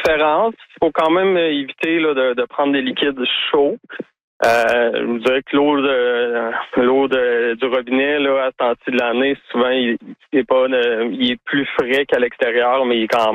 différence. Il faut quand même éviter là, de prendre des liquides chauds. Je vous dirais que l'eau du robinet là, à ce temps-ci de l'année, souvent il est plus frais qu'à l'extérieur, mais il est quand